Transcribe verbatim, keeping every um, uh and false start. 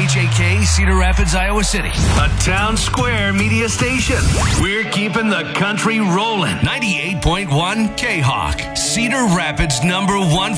J K, Cedar Rapids, Iowa City. A Town Square media station. We're keeping the country rolling. ninety-eight point one K-Hawk, Cedar Rapids' number one